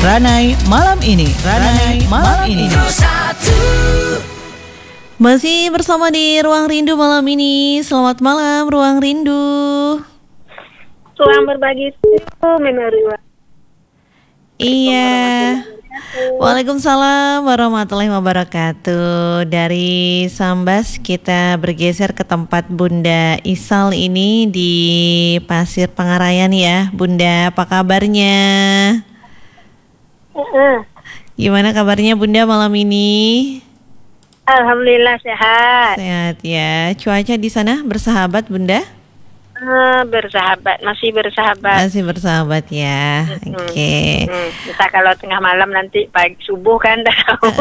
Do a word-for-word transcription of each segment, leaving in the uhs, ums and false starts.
Ranai malam ini, Ranai malam ini. Masih bersama di Ruang Rindu malam ini. Selamat malam Ruang Rindu. Ruang berbagi itu menerima. Iya. Waalaikumsalam warahmatullahi wabarakatuh. Dari Sambas kita bergeser ke tempat Bunda Isal ini di Pasir Pangarayan ya. Bunda, apa kabarnya? Uh-uh. Gimana kabarnya Bunda malam ini? Alhamdulillah sehat. Sehat ya. Cuaca di sana bersahabat Bunda? Uh, bersahabat, masih bersahabat. Masih bersahabat ya. Hmm. Oke. Okay. Hmm. Bisa kalau tengah malam nanti pagi subuh kan tahu.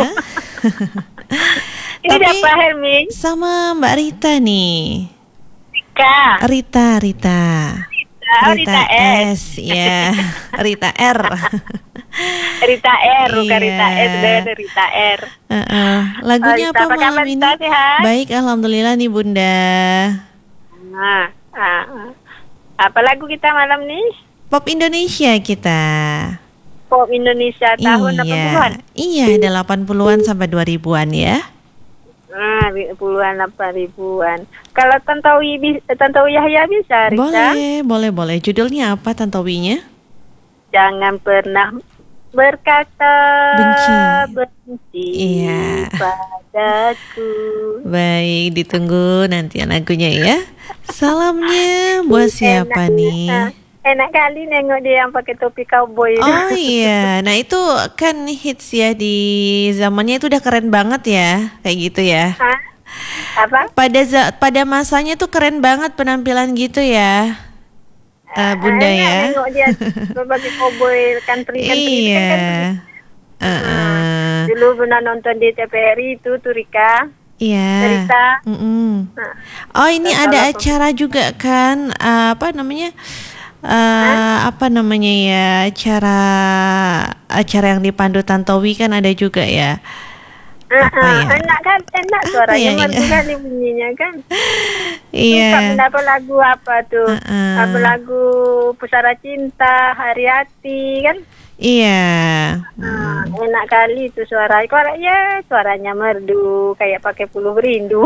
Ini Tapi siapa Helmi? sama Mbak Rita nih. Rika. Rita, Rita. Oh, Rita S. ya. Rita R. Rita R, bukan Iya. Rita S, dan Rita R. Uh-uh. Lagunya Oh, Rita, apa apa malam kabar, ini? Rita, sehat? Baik, alhamdulillah nih Bunda. Nah, ah, ah. Apa lagu kita malam nih? Pop Indonesia kita. Pop Indonesia tahun delapan puluhan. Iya, delapan puluhan sampai dua ribuan ya. Ah, puluhan apa ribuan. Kalau Tantowi bi- Tantowi Yahya bisa, Rita? Boleh, boleh, boleh. Judulnya apa Tantowinya? Jangan pernah berkata Benci. benci Iya. padaku. Baik, ditunggu nanti lagunya ya. Salamnya buat siapa Enak, nih? ah, enak kali nengok dia yang pakai topi cowboy itu. Oh iya, nah itu kan hits ya di zamannya itu udah keren banget ya, kayak gitu ya. Hah? Apa? Pada za- pada masanya tuh keren banget penampilan gitu ya, eh, Bunda Enak ya. nengok dia berbagai cowboy country country itu kan Iya. country. Uh-uh. Dulu pernah nonton di T V R I itu tuh Rika. Iya. Cerita. Mm-mm. Nah, Oh ini Kalau ada apa- acara juga kan, eh, apa namanya? Eh, apa namanya ya, acara acara yang dipandu Tantowi kan ada juga ya. Apa ah, ya? enak kan, enak Apa suaranya, ya, merdu ini? kali bunyinya kan. Iya. Suka apa lagu apa tuh? Uh-uh. Apa lagu Pusara Cinta, Hari Hati kan? Iya. Ah, enak kali itu suara. Kok ya suaranya merdu kayak pakai puluh rindu.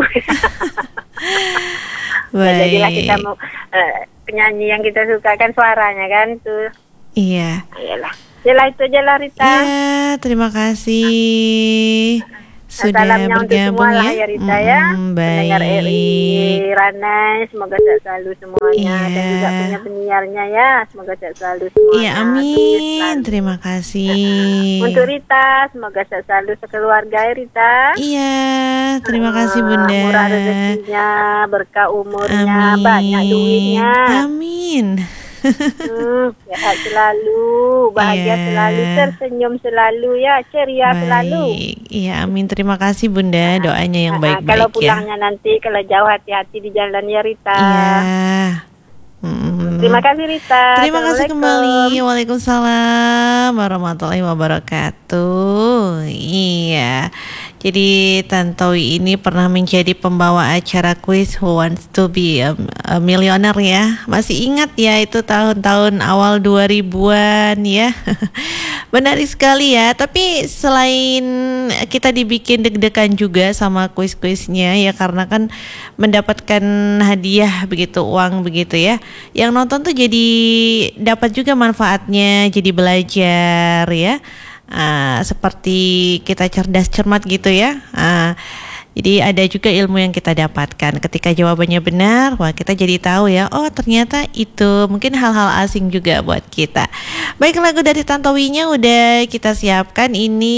Ya, jadilah kita Baik. mau eh, penyanyi yang kita suka kan suaranya kan tuh. Iya. Ayolah. Yalah itu aja lah Rita. Iya, terima kasih sudah Salamnya untuk bergabung semua lah ya. ya Rita ya. Mm, Pendengar R I baik. Ranai, semoga sehat selalu semuanya. Iya. Dan juga punya penyiarnya ya, semoga sehat selalu semuanya. Iya, Sukses amin. selalu. Terima kasih. Untuk Rita, semoga sehat selalu sekeluarga ya Rita. Iya, terima kasih Ah, Bunda. Murah rezekinya, berkah umurnya, Amin. banyak duitnya. Amin. Hmm, sehat selalu, bahagia Iya. selalu, tersenyum selalu ya, ceria selalu. Baik. Iya, amin. Terima kasih Bunda. Doanya yang Ah, baik-baik kalau ya. pulangnya nanti, kalau jauh hati-hati di jalan ya Rita. Iya. Mm. Terima kasih Rita. Terima kasih Assalamualaikum. kembali. Waalaikumsalam warahmatullahi wabarakatuh. Iya. Jadi Tantowi ini pernah menjadi pembawa acara kuis Who Wants to Be a, a Millionaire ya. Masih ingat ya itu tahun-tahun awal dua ribuan ya. Menarik sekali ya. Tapi selain kita dibikin deg-degan juga sama kuis-kuisnya ya, karena kan mendapatkan hadiah begitu, uang begitu ya. Yang nonton tuh jadi dapat juga manfaatnya, jadi belajar ya. Uh, seperti kita cerdas cermat gitu ya. Uh, jadi ada juga ilmu yang kita dapatkan. Ketika jawabannya benar, wah kita jadi tahu ya. Oh ternyata itu mungkin hal-hal asing juga buat kita. Baik, lagu dari Tantowinya udah kita siapkan ini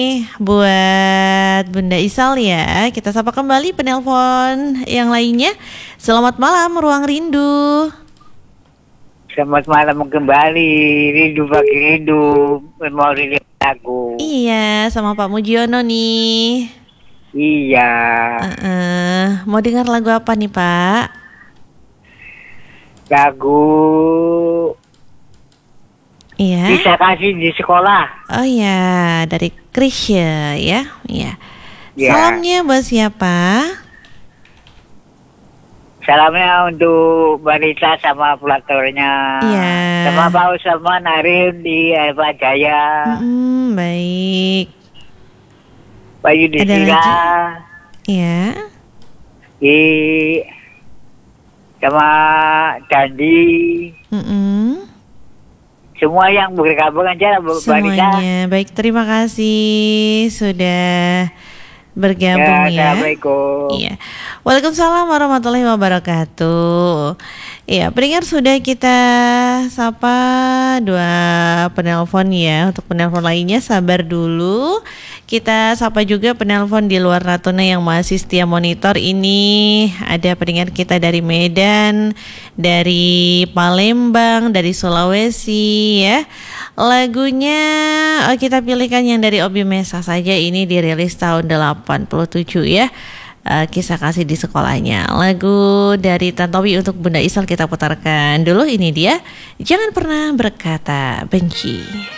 buat Bunda Isal ya. Kita sapa kembali penelpon yang lainnya. Selamat malam Ruang Rindu. Selamat malam kembali, rindu bagi rindu, mau rindu lagu. Iya, sama Pak Mujiono nih. Iya, Uh-uh. Mau dengar lagu apa nih Pak? lagu Iya. bisa kasih di sekolah. Oh ya, dari Krisya ya. Iya. Ya. Salamnya buat siapa? Salamnya untuk Barita sama pelatornya. Iya. Sama Pak Usman Arif di Alfa Jaya. Mm, baik. Pak Ada Yudhistira. lagi? Iya. Di sama Dandi. Mm-mm. Semua yang bergabung aja Bu Barita. Semuanya. Baik, terima kasih sudah bergabung ya. Assalamualaikum. Iya. Waalaikumsalam warahmatullahi wabarakatuh. Iya, pendengar sudah kita sapa dua penelpon ya. Untuk penelpon lainnya sabar dulu. Kita sapa juga penelpon di luar Natuna yang masih setia monitor. Ini ada pendengar kita dari Medan, dari Palembang, dari Sulawesi ya. Lagunya oh, kita pilihkan yang dari Obi Mesa saja. Ini dirilis tahun delapan puluh tujuh ya. Uh, kisah kasih di sekolahnya. Lagu dari Tantowi untuk Bunda Isal kita putarkan dulu. Ini dia, Jangan Pernah Berkata Benci.